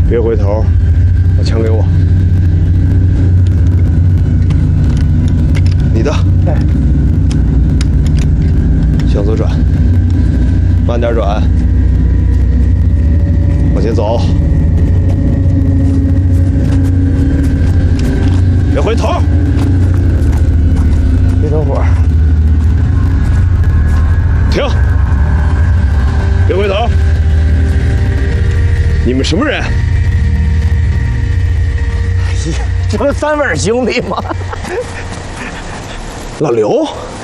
别回头，把枪给我。你的。 哎。 向左转，慢点转，往前走。别回头。 别等会儿。 停！别回头。你们什么人？ 这不三位兄弟吗？ 老刘。